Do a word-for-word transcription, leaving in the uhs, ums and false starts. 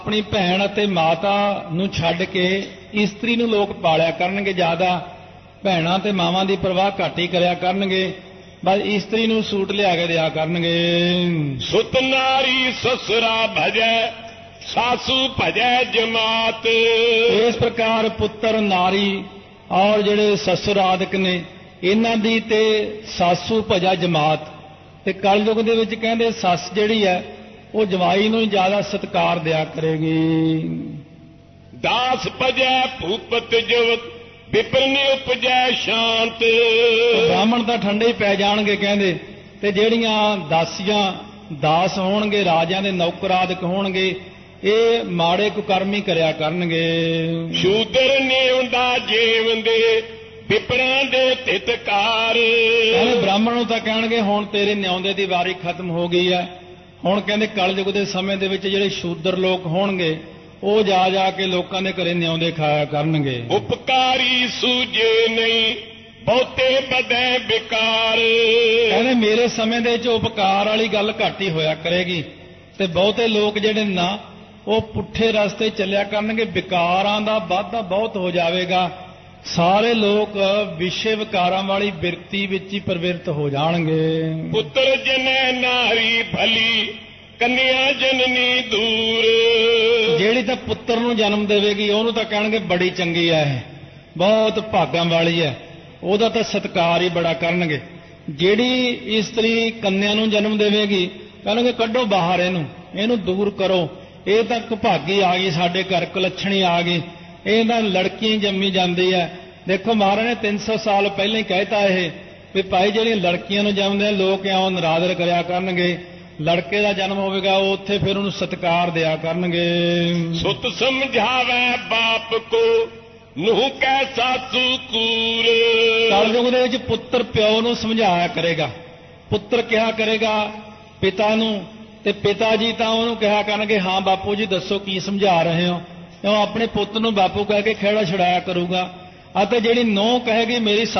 ਆਪਣੀ ਭੈਣ ਅਤੇ ਮਾਤਾ ਨੂੰ ਛੱਡ ਕੇ ਇਸਤਰੀ ਨੂੰ ਲੋਕ ਪਾਲਿਆ ਕਰਨਗੇ ਜ਼ਿਆਦਾ। ਭੈਣਾਂ ਤੇ ਮਾਵਾਂ ਦੀ ਪਰਵਾਹ ਘੱਟ ਹੀ ਕਰਿਆ ਕਰਨਗੇ, ਬਸ ਇਸਤਰੀ ਨੂੰ ਸੂਟ ਲਿਆ ਕੇ ਦਿਆ ਕਰਨਗੇ। ਸੁਤ ਨਾਰੀ ਸਸੁਰਾ ਭਜੈ ਸਾਸੂ ਭਜੈ ਜਮਾਤ। ਇਸ ਪ੍ਰਕਾਰ ਪੁੱਤਰ ਨਾਰੀ ਔਰ ਜਿਹੜੇ ਸਸੁਰ ਆਦਿਕ ਨੇ ਇਹਨਾਂ ਦੀ ਤੇ ਸਾਸੂ ਭਜਾ ਜਮਾਤ। ਤੇ ਕਲਯੁਗ ਦੇ ਵਿੱਚ ਕਹਿੰਦੇ ਸੱਸ ਜਿਹੜੀ ਹੈ ਉਹ ਜਵਾਈ ਨੂੰ ਜ਼ਿਆਦਾ ਸਤਿਕਾਰ ਦਿਆ ਕਰੇਗੀ। ਦਾਸ ਭਜੈ ਭੂਪਤ ਜਵਤ ਵਿਪਰਨੀ ਉਪਜੈ ਸ਼ਾਂਤ। ਬ੍ਰਾਹਮਣ ਤਾਂ ਠੰਡੇ ਹੀ ਪੈ ਜਾਣਗੇ ਕਹਿੰਦੇ, ਤੇ ਜਿਹੜੀਆਂ ਦਾਸੀਆਂ ਦਾਸ ਹੋਣਗੇ ਰਾਜਿਆਂ ਦੇ ਨੌਕਰ ਆਦਿਕ ਹੋਣਗੇ ਇਹ ਮਾੜੇ ਕੁਕਰਮੀ ਕਰਿਆ ਕਰਨਗੇ। ਸ਼ੂਦਰ ਨਿਉਂਦਾ ਜੀਵੰਦੇ ਵਿਪਰਾਂ ਦੇ ਤਿਤਕਾਰ। ਕਹਿੰਦੇ ਬ੍ਰਾਹਮਣ ਨੂੰ ਤਾਂ ਕਹਿਣਗੇ ਹੁਣ ਤੇਰੇ ਨਿਉਂਦੇ ਦੀ ਵਾਰੀ ਖਤਮ ਹੋ ਗਈ ਹੈ। ਹੁਣ ਕਹਿੰਦੇ ਕਲਯੁਗ ਦੇ ਸਮੇਂ ਦੇ ਵਿੱਚ ਜਿਹੜੇ ਸ਼ੂਦਰ ਲੋਕ ਹੋਣਗੇ ਉਹ ਜਾ ਜਾ ਕੇ ਲੋਕਾਂ ਦੇ ਘਰੇ ਨਿਉਂਦੇ ਖਾਇਆ ਕਰਨਗੇ। ਉਪਕਾਰੀ ਸੂਝੇ ਨਹੀਂ ਬਹੁਤੇ ਬਦੈ ਵਿਕਾਰ। ਕਹਿੰਦੇ ਮੇਰੇ ਸਮੇਂ ਦੇ ਵਿੱਚ ਉਪਕਾਰ ਵਾਲੀ ਗੱਲ ਘੱਟ ਹੀ ਹੋਇਆ ਕਰੇਗੀ ਤੇ ਬਹੁਤੇ ਲੋਕ ਜਿਹੜੇ ਨਾ ਉਹ ਪੁੱਠੇ ਰਸਤੇ ਚੱਲਿਆ ਕਰਨਗੇ। ਵਿਕਾਰਾਂ ਦਾ ਵਾਧਾ ਬਹੁਤ ਹੋ ਜਾਵੇਗਾ। ਸਾਰੇ ਲੋਕ ਵਿਸ਼ੇ ਵਿਕਾਰਾਂ ਵਾਲੀ ਬਿਰਤੀ ਵਿੱਚ ਹੀ ਪ੍ਰਵਿਰਤ ਹੋ ਜਾਣਗੇ। ਪੁੱਤਰ ਜਨੈ ਨਾਰੀ ਭਲੀ ਕੰਨਿਆ ਜਨਨੀ ਦੂਰ। ਜਿਹੜੀ ਤਾਂ ਪੁੱਤਰ ਨੂੰ ਜਨਮ ਦੇਵੇਗੀ ਉਹਨੂੰ ਤਾਂ ਕਹਿਣਗੇ ਬੜੀ ਚੰਗੀ ਹੈ, ਇਹ ਬਹੁਤ ਭਾਗਾਂ ਵਾਲੀ ਹੈ, ਉਹਦਾ ਤਾਂ ਸਤਿਕਾਰ ਹੀ ਬੜਾ ਕਰਨਗੇ। ਜਿਹੜੀ ਇਸਤਰੀ ਕੰਨਿਆ ਨੂੰ ਜਨਮ ਦੇਵੇਗੀ ਕਹਿਣਗੇ ਕੱਢੋ ਬਾਹਰ ਇਹਨੂੰ, ਇਹਨੂੰ ਦੂਰ ਕਰੋ, ਇਹ ਤਾਂ ਭਾਗੀ ਆ ਗਈ ਸਾਡੇ ਘਰ, ਕੁਲੱਛਣੀ ਆ ਗਈ, ਇਹ ਤਾਂ ਲੜਕੀ ਜੰਮੀ ਜਾਂਦੀ ਹੈ। ਦੇਖੋ ਮਹਾਰਾਜ ਨੇ ਤਿੰਨ ਸੌ ਸਾਲ ਪਹਿਲਾਂ ਹੀ ਕਹਿਤਾ ਇਹ ਵੀ ਭਾਈ ਜਿਹੜੀਆਂ ਲੜਕੀਆਂ ਨੂੰ ਜੰਮਦੇ ਲੋਕ ਇਉਂ ਨਰਾਦਰ ਕਰਿਆ ਕਰਨਗੇ, ਲੜਕੇ ਦਾ ਜਨਮ ਹੋਵੇਗਾ ਉਹ ਉੱਥੇ ਫਿਰ ਉਹਨੂੰ ਸਤਿਕਾਰ ਦਿਆ ਕਰਨਗੇ। ਸੁਤ ਸਮਝਾਵੇ ਬਾਪ ਕੋ ਨੂੰਹ ਕੈ ਸਾਸੂ ਕੂਰ। ਕਲਯੁਗ ਦੇ ਵਿੱਚ ਪੁੱਤਰ ਪਿਓ ਨੂੰ ਸਮਝਾਇਆ ਕਰੇਗਾ, ਪੁੱਤਰ ਕਿਹਾ ਕਰੇਗਾ ਪਿਤਾ ਨੂੰ, ਤੇ ਪਿਤਾ ਜੀ ਤਾਂ ਉਹਨੂੰ ਕਿਹਾ ਕਰਨਗੇ ਹਾਂ ਬਾਪੂ ਜੀ ਦੱਸੋ ਕੀ ਸਮਝਾ ਰਹੇ ਹੋ। ਉਹ ਆਪਣੇ ਪੁੱਤ ਨੂੰ ਬਾਪੂ ਕਹਿ ਕੇ ਖਹਿੜਾ ਛੁਡਾਇਆ ਕਰੂਗਾ। ਅਤੇ ਜਿਹੜੀ ਨੂੰਹ ਕਹੇਗੀ ਮੇਰੀ